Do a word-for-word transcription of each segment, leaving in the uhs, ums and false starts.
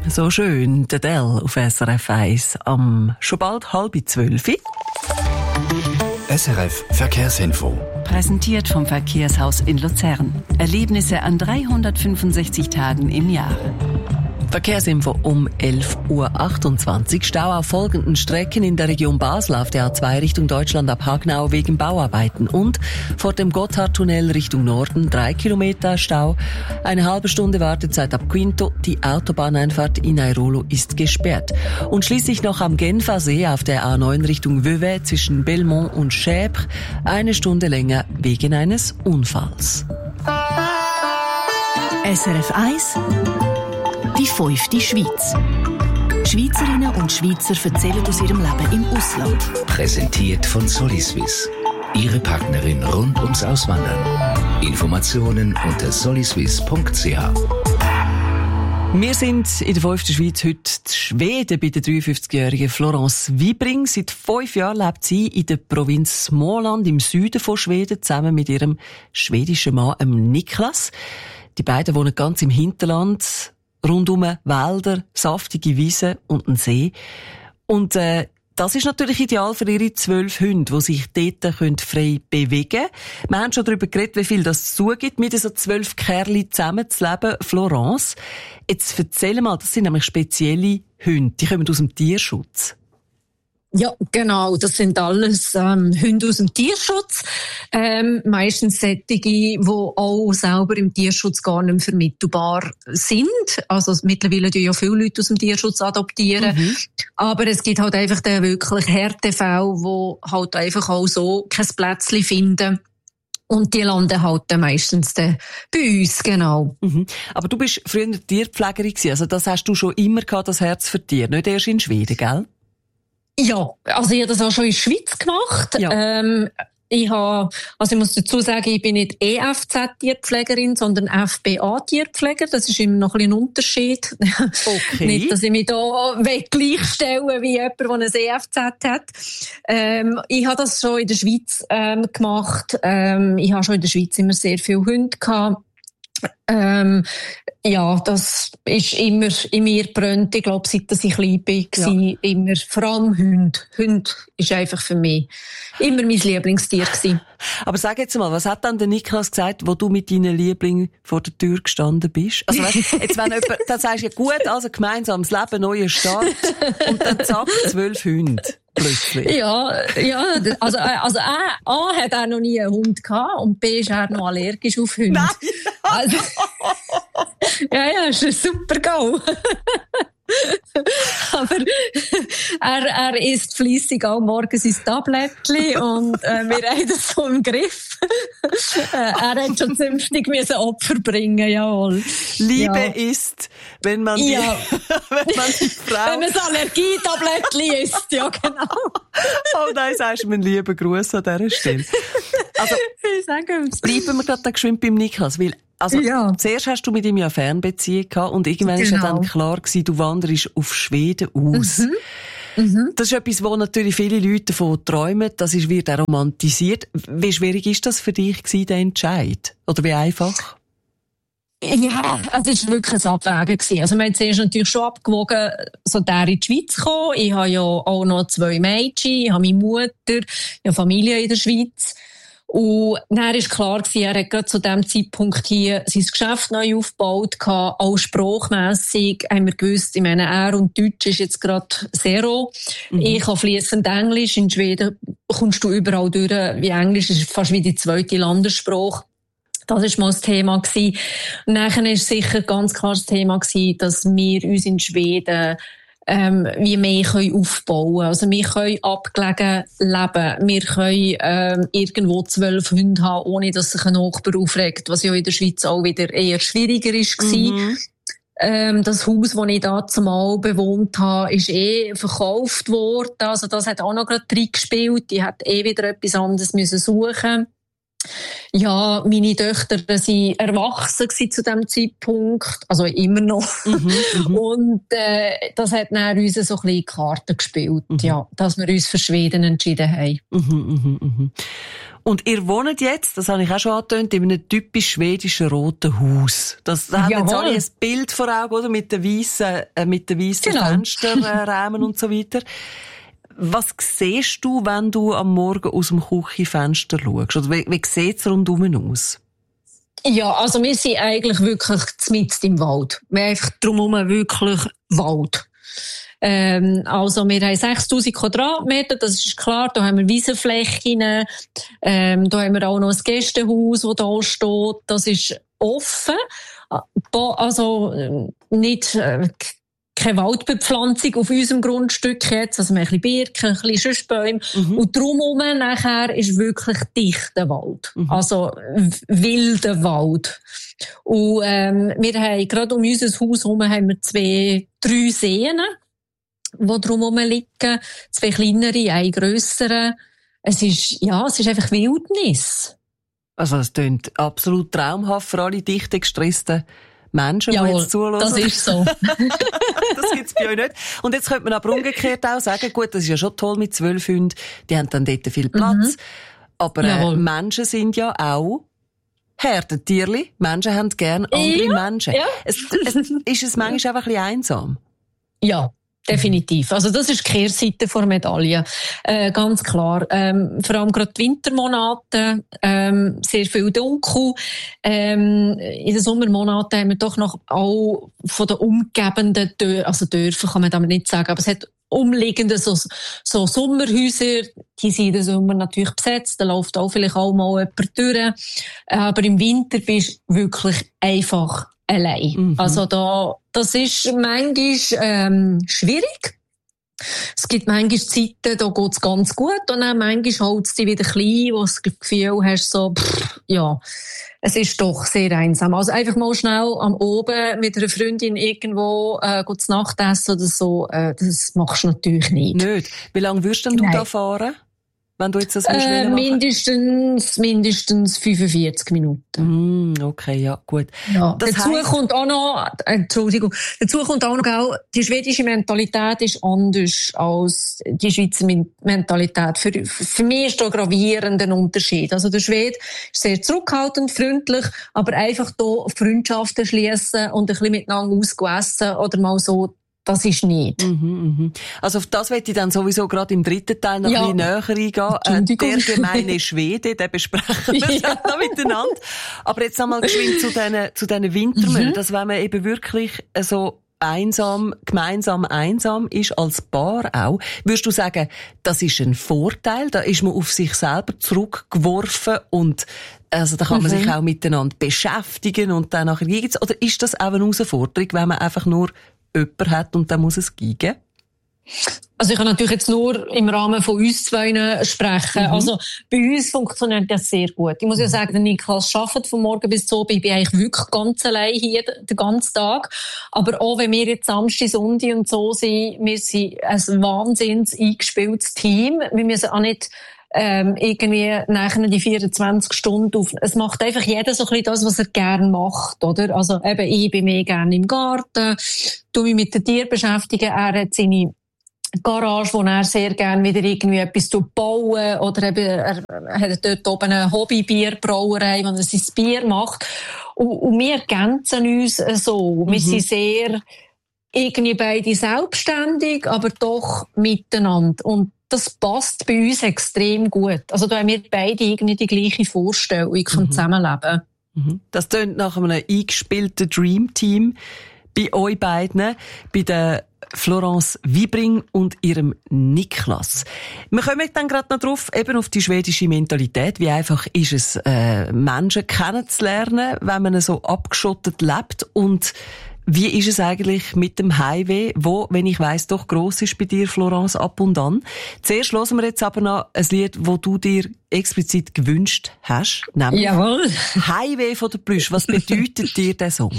So schön, der Dell auf S R F eins am schon bald halb zwölf. S R F Verkehrsinfo. Präsentiert vom Verkehrshaus in Luzern. Erlebnisse an dreihundertfünfundsechzig Tagen im Jahr. Verkehrsinfo um elf Uhr achtundzwanzig. Stau auf folgenden Strecken in der Region Basel auf der A zwei Richtung Deutschland ab Hagnau wegen Bauarbeiten und vor dem Gotthardtunnel Richtung Norden drei Kilometer Stau. Eine halbe Stunde Wartezeit ab Quinto. Die Autobahneinfahrt in Airolo ist gesperrt. Und schließlich noch am Genfersee auf der A neun Richtung Vevey zwischen Belmont und Chèvres eine Stunde länger wegen eines Unfalls. S R F eins Die fünfte Schweiz. Schweizerinnen und Schweizer erzählen aus ihrem Leben im Ausland. Präsentiert von Soliswiss. Ihre Partnerin rund ums Auswandern. Informationen unter soliswiss punkt c h. Wir sind in der fünften Schweiz heute in Schweden bei der dreiundfünfzigjährigen Florence Wibring. Seit fünf Jahren lebt sie in der Provinz Småland im Süden von Schweden zusammen mit ihrem schwedischen Mann ähm Niklas. Die beiden wohnen ganz im Hinterland. Rundum Wälder, saftige Wiesen und ein See. Und äh, das ist natürlich ideal für ihre zwölf Hunde, die sich dort können frei bewegen können. Wir haben schon darüber geredet, wie viel das zugibt, mit so zwölf Kerli zusammen zu leben. Florence, jetzt erzähl mal, das sind nämlich spezielle Hunde, die kommen aus dem Tierschutz. Ja, genau. Das sind alles ähm, Hunde aus dem Tierschutz. Ähm, meistens solche, die auch selber im Tierschutz gar nicht mehr vermittelbar sind. Also mittlerweile tun ja viele Leute aus dem Tierschutz adoptieren. Mhm. Aber es gibt halt einfach den wirklich Härtefälle, die halt einfach auch so kein Plätzchen finden. Und die landen halt dann meistens dann bei uns, genau. Mhm. Aber du bist früher Tierpflegerin gewesen. Also das hast du schon immer gehabt, das Herz für Tiere. Nicht erst in Schweden, gell? Ja, also ich habe das auch schon in der Schweiz gemacht. Ja. Ähm, ich habe, also ich muss dazu sagen, ich bin nicht E F Z-Tierpflegerin, sondern F B A-Tierpfleger. Das ist immer noch ein bisschen ein Unterschied. Okay. Nicht, dass ich mich da gleichstellen wie jemand, der ein E F Z hat. Ähm, ich habe das schon in der Schweiz ähm, gemacht. Ähm, ich habe schon in der Schweiz immer sehr viele Hunde gehabt. Ähm, ja, das ist immer in mir brennt. Ich glaube, seit ich klein bin, ja. war immer, vor allem Hunde. Hunde ist einfach für mich immer mein Lieblingstier gewesen. Aber sag jetzt mal, was hat dann der Niklas gesagt, wo du mit deinen Lieblingen vor der Tür gestanden bist? Also weißt, jetzt wenn jemand, dann sagst du ja gut, also gemeinsames Leben, neuer Start und dann zack, zwölf Hunde. Plötzlich. Ja, ja, also, also A, A hat auch noch nie einen Hund gehabt und B ist er noch allergisch auf Hunde. Nein! Also, ja, ja, ist ein super Go. Aber er, er isst fleissig auch morgens sein Tablettchen und äh, wir haben das so im Griff. äh, er hat schon zünftig müssen Opfer bringen, jawohl. Liebe ja. ist, wenn man die, ja. wenn man die Frau... Wenn man das Allergietablettchen isst, ja genau. Oh nein, sagst du mir einen lieben Gruß an dieser Stelle. Also, bleiben wir gerade da geschwind beim Niklas, weil Also, ja. Zuerst hast du mit ihm ja Fernbeziehung gehabt und irgendwann genau. ist ja dann klar gewesen, du wanderst auf Schweden aus. Mhm. Mhm. Das ist etwas, wo natürlich viele Leute davon träumen, das ist, wird auch romantisiert. Wie schwierig ist das für dich gewesen, der Entscheid? Oder wie einfach? Ja, also es war wirklich ein Abwägen gewesen. Also, wir haben zuerst natürlich schon abgewogen, so der in die Schweiz zu kommen. Ich habe ja auch noch zwei Mädchen, ich habe meine Mutter, ich habe Familie in der Schweiz. Und dann war klar gewesen, er hat gerade zu dem Zeitpunkt hier sein Geschäft neu aufgebaut gehabt, auch sprachmässig haben wir gewusst, ich meine, er und Deutsch ist jetzt gerade Zero. Mhm. Ich kann fließend Englisch, in Schweden kommst du überall durch, wie Englisch ist fast wie die zweite Landessprache. Das war mal das Thema gewesen. Und nachher war sicher ganz klar das Thema gewesen, dass wir uns in Schweden Ähm, wie mehr können aufbauen. Also wir können abgelegen leben. Wir können ähm, irgendwo zwölf Hunde haben, ohne dass sich ein Nachbar aufregt, was ja in der Schweiz auch wieder eher schwieriger war. Mhm. Ähm, das Haus, das ich da zumal bewohnt habe, ist eh verkauft worden. Also das hat auch noch gerade reingespielt. Ich hätte eh wieder etwas anderes müssen suchen. Ja, meine Töchter sind erwachsen gewesen zu diesem Zeitpunkt, also immer noch. Mhm, und äh, das hat dann uns so ein bisschen Karten gespielt, mhm. ja, dass wir uns für Schweden entschieden haben. Mhm, mhm, mhm. Und ihr wohnt jetzt, das habe ich auch schon angetönt, in einem typisch schwedischen roten Haus. Das, da haben jetzt alle ein Bild vor Augen, oder? Mit den weissen, äh, mit den weissen genau. Fensterrahmen und so weiter. Was siehst du, wenn du am Morgen aus dem Küchenfenster schaust? Oder wie, wie sieht es rundherum aus? Ja, also wir sind eigentlich wirklich mitten im Wald. Wir haben einfach drumherum wirklich Wald. Ähm, also wir haben sechstausend Quadratmeter, das ist klar, da haben wir Wiesenflächen, ähm, da haben wir auch noch ein Gästehaus, das da steht, das ist offen, also nicht äh, keine Waldbepflanzung auf unserem Grundstück jetzt, also wir haben ein bisschen Birken, ein bisschen Schüssbäume mhm. und drumherum nachher ist wirklich dichter Wald, mhm. also wilder Wald. Und ähm, wir haben gerade um unser Haus herum haben wir zwei, drei Seen, die drumherum liegen, zwei kleinere, ein grössere. Es ist, ja, es ist einfach Wildnis. Also es klingt absolut traumhaft für alle dichte, gestressten Menschen, Jawohl, die jetzt zuhören. Das ist so. Das gibt's bei euch nicht. Und jetzt könnte man aber umgekehrt auch sagen, gut, das ist ja schon toll mit zwölf Hunden, die haben dann dort viel Platz. Mhm. Aber äh, Menschen sind ja auch Herdentierli. Menschen haben gerne andere ja, Menschen. Ja. Es, es, ist es manchmal einfach ein bisschen einsam? Ja. Definitiv. Also das ist die Kehrseite der Medaille. Äh, ganz klar. Ähm, vor allem gerade die Wintermonate, ähm, sehr viel dunkel. Ähm, in den Sommermonaten haben wir doch noch auch von den umgebenden Dörfern, also Dörfer kann man damit nicht sagen, aber es hat umliegende so, so Sommerhäuser, die sind in den Sommer natürlich besetzt, da läuft auch vielleicht auch mal jemand durch. Aber im Winter bist du wirklich einfach allein. Mhm. Also da, das ist manchmal ähm, schwierig. Es gibt manchmal Zeiten, da geht's ganz gut und dann manchmal hält es dich wieder klein, wo du das Gefühl hast, so, pff, ja, es ist doch sehr einsam. Also einfach mal schnell am Oben mit einer Freundin irgendwo äh, zu Nacht essen oder so, äh, das machst du natürlich nicht. Nicht? Wie lange würdest denn du Nein. da fahren? Wenn du jetzt das äh, mindestens, mindestens fünfundvierzig Minuten. Mm, okay, ja, gut. Ja. Das dazu heisst... kommt auch noch, Entschuldigung, dazu kommt auch noch, die schwedische Mentalität ist anders als die Schweizer Mentalität. Für, für mich ist da gravierend ein Unterschied. Also der Schwede ist sehr zurückhaltend, freundlich, aber einfach da Freundschaften schließen und ein bisschen miteinander ausgegessen oder mal so, das ist nicht. Mhm, mhm. Also auf das möchte ich dann sowieso gerade im dritten Teil noch ja. ein bisschen näher eingehen. Äh, der gemeine Schwede, den besprechen wir ja. dann noch miteinander. Aber jetzt einmal geschwind zu diesen, zu diesen Wintermühlen. Mhm. Dass wenn man eben wirklich so einsam, gemeinsam einsam ist, als Paar auch, würdest du sagen, das ist ein Vorteil? Da ist man auf sich selber zurückgeworfen und also da kann man mhm. sich auch miteinander beschäftigen und dann nachher gibt's, oder ist das auch eine Herausforderung, wenn man einfach nur jemand hat und dann muss es gehen? Also ich kann natürlich jetzt nur im Rahmen von uns zwei sprechen. Mhm. Also bei uns funktioniert das sehr gut. Ich muss ja sagen, der Niklas arbeitet von morgen bis zu Abend. Ich bin eigentlich wirklich ganz allein hier den ganzen Tag. Aber auch wenn wir jetzt Samstag, Sonntag und so sind, wir sind ein wahnsinns eingespieltes Team. Wir müssen auch nicht ähm, irgendwie nachher die vierundzwanzig Stunden auf. Es macht einfach jeder so ein bisschen das, was er gerne macht, oder? Also eben, ich bin mehr gerne im Garten, tu mich mit den Tieren beschäftigen. Er hat seine Garage, wo er sehr gerne wieder irgendwie etwas bauen oder eben, er hat dort oben eine Hobbybierbrauerei, wo er sein Bier macht. Und, und wir ergänzen uns so. Mhm. Wir sind sehr irgendwie beide selbstständig, aber doch miteinander. Und das passt bei uns extrem gut. Also da haben wir beide irgendwie die gleiche Vorstellung vom mhm. Zusammenleben. Mhm. Das klingt nach einem eingespielten Dream-Team bei euch beiden, bei der Florence Wibring und ihrem Niklas. Wir kommen dann gerade noch drauf, eben auf die schwedische Mentalität. Wie einfach ist es, äh, Menschen kennenzulernen, wenn man so abgeschottet lebt, und wie ist es eigentlich mit dem Heimweh, wo, wenn ich weiss, doch gross ist bei dir, Florence, ab und an. Zuerst hören wir jetzt aber noch ein Lied, das du dir explizit gewünscht hast, nämlich Jawohl. Heimweh von der Plüsch. Was bedeutet dir der Song?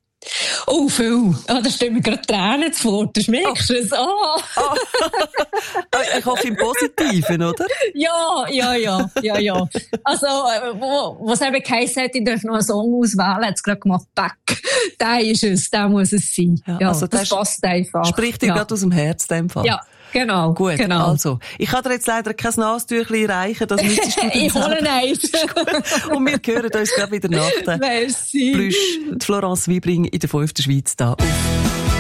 Oh, viel. Oh, da stehen mir gerade Tränen vor. Du merkst es. Oh. Oh. Ich hoffe im Positiven, oder? Ja, ja, ja, ja, ja. Also, wo, was eben geheißen hat, ich darf noch einen Song auswählen, hat es gerade gemacht, Back. Der ist es, der muss es sein. Ja, ja, also das passt einfach. Spricht dir ja. gerade aus dem Herz, in dem Fall. Ja. Genau. Gut, genau. also. Ich kann dir jetzt leider kein Nasentüchchen reichen, das müsstest du Ich hole eins. Und wir hören uns gerade wieder nach der Merci. Plüsch, die Florence Wiebring in der fünften Schweiz da auf